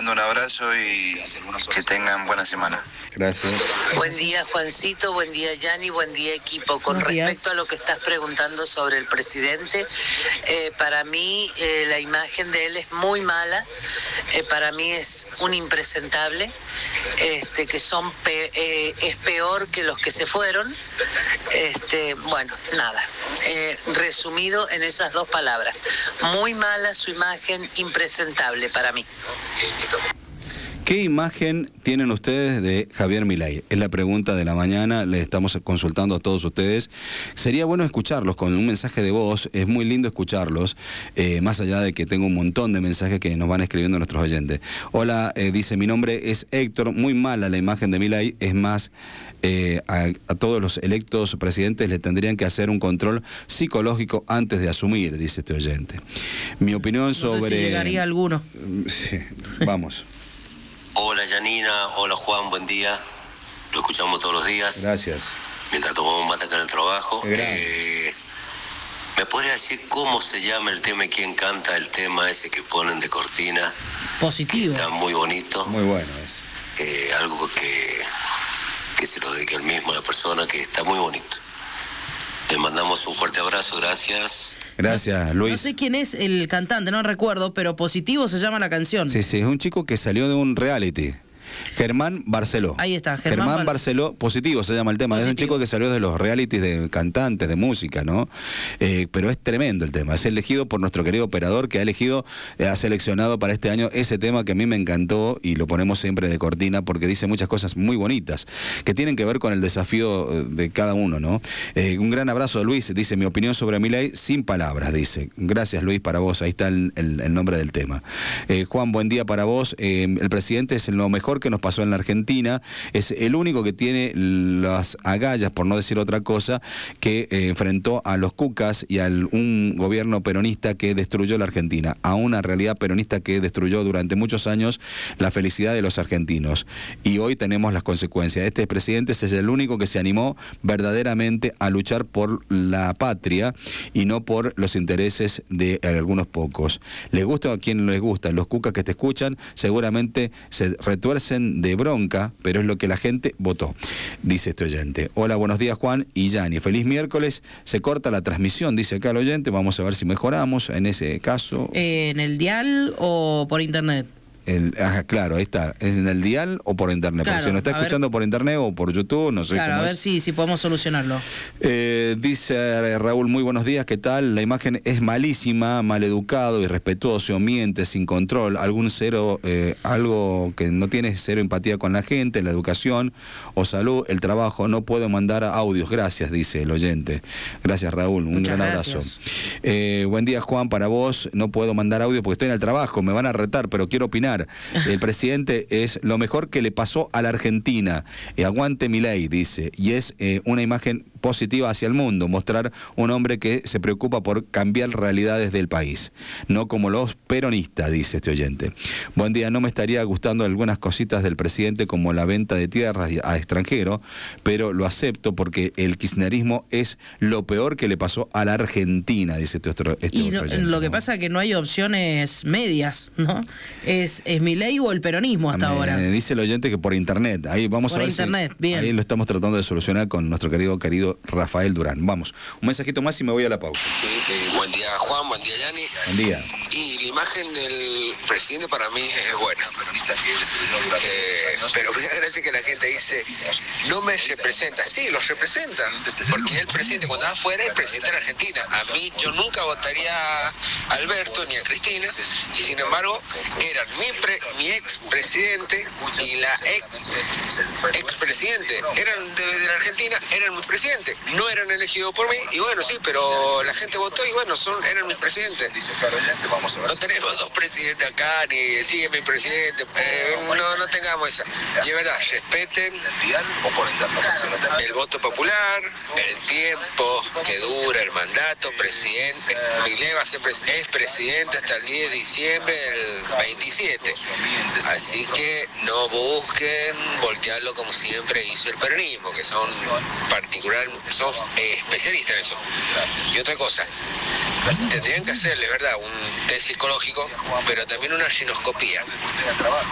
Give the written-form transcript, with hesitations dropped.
mando un abrazo y que tengan buena semana. Gracias. Buen día, Juancito, buen día, Yani, buen día, equipo. Con respecto a lo que estás preguntando sobre el presidente, para mí la imagen de él es muy mala, para mí es un impresentable, que es peor que los que se fueron. Bueno, nada, resumido en esas dos palabras, muy mala su imagen, impresentable para mí. ¿Qué imagen tienen ustedes de Javier Milei? Es la pregunta de la mañana, le estamos consultando a todos ustedes. Sería bueno escucharlos con un mensaje de voz, es muy lindo escucharlos, más allá de que tengo un montón de mensajes que nos van escribiendo nuestros oyentes. Hola, dice, mi nombre es Héctor, muy mala la imagen de Milei, es más, a todos los electos presidentes le tendrían que hacer un control psicológico antes de asumir, dice este oyente. Mi opinión sobre... No sé si llegaría alguno. Sí, vamos. Hola Janina, hola Juan, buen día. Lo escuchamos todos los días. Gracias. Mientras tomamos mate acá en el trabajo. ¿Me podría decir cómo se llama el tema y quién canta el tema ese que ponen de cortina? Positivo. Está muy bonito. Muy bueno es. Algo que se lo dedique al mismo a la persona, que está muy bonito. Le mandamos un fuerte abrazo, gracias. Gracias, Luis. No sé quién es el cantante, no recuerdo, pero Positivo se llama la canción. Sí, es un chico que salió de un reality. Germán Barceló. Ahí está, Germán Barceló, Positivo se llama el tema. Positivo. Es un chico que salió de los realities de cantantes, de música, ¿no? Pero es tremendo el tema. Es elegido por nuestro querido operador que ha seleccionado para este año ese tema que a mí me encantó y lo ponemos siempre de cortina porque dice muchas cosas muy bonitas que tienen que ver con el desafío de cada uno, ¿no? Un gran abrazo, Luis. Dice, mi opinión sobre Milei sin palabras, dice. Gracias, Luis, para vos. Ahí está el nombre del tema. Juan, buen día para vos. El presidente es lo mejor que nos pasó en la Argentina, es el único que tiene las agallas, por no decir otra cosa, que enfrentó a los cucas y a un gobierno peronista que destruyó la Argentina, a una realidad peronista que destruyó durante muchos años la felicidad de los argentinos. Y hoy tenemos las consecuencias. Este presidente es el único que se animó verdaderamente a luchar por la patria y no por los intereses de algunos pocos. Les gusta a quien les gusta, los cucas que te escuchan seguramente se retuercen de bronca, pero es lo que la gente votó, dice este oyente. Hola, buenos días Juan y Yani, feliz miércoles. Se corta la transmisión, dice acá el oyente, vamos a ver si mejoramos en ese caso. ¿En el dial o por internet? Claro, ahí está, ¿es en el dial o por internet? Claro, porque si nos está escuchando por internet o por YouTube, no sé. Claro, cómo a ver si podemos solucionarlo. Dice Raúl, muy buenos días, ¿qué tal? La imagen es malísima, maleducado, irrespetuoso, miente, sin control, algo que no tiene cero empatía con la gente, la educación o salud, el trabajo, no puedo mandar audios, gracias, dice el oyente. Gracias, Raúl, un gran abrazo. Buen día, Juan, para vos, no puedo mandar audio porque estoy en el trabajo, me van a retar, pero quiero opinar. El presidente es lo mejor que le pasó a la Argentina. Aguante Milei, dice. Y es una imagen positiva hacia el mundo, mostrar un hombre que se preocupa por cambiar realidades del país, no como los peronistas, dice este oyente. Buen día, no me estaría gustando algunas cositas del presidente como la venta de tierras a extranjeros, pero lo acepto porque el kirchnerismo es lo peor que le pasó a la Argentina, dice este otro oyente. Lo que pasa es que no hay opciones medias, ¿no? ¿Es Milei o el peronismo hasta ahora? Dice el oyente que por internet, ahí vamos por a ver internet, si, bien. Ahí lo estamos tratando de solucionar con nuestro querido Rafael Durán. Vamos, un mensajito más y me voy a la pausa. Buen día Juan, buen día Yani. Buen día. Y la imagen del presidente para mí es buena. Pero me da gracia que la gente dice, no me representa. Sí, los representa, porque el presidente cuando estaba afuera, el presidente de la Argentina. A mí, yo nunca votaría a Alberto ni a Cristina, y sin embargo, eran mi expresidente y la expresidente. Eran de la Argentina, eran mis presidentes. No eran elegidos por mí, y bueno, sí, pero la gente votó y bueno, eran mis presidentes. No tenemos dos presidentes acá, ni sigue mi presidente. No tengamos esa. Y es verdad, respeten el voto popular, el tiempo que dura el mandato, presidente. Milei va a ser es presidente hasta el 10 de diciembre del 27. Así que no busquen voltearlo como siempre hizo el peronismo, que son especialistas en eso. Y otra cosa, tendrían que hacerle, ¿verdad?, un test psicológico, pero también una ginoscopía.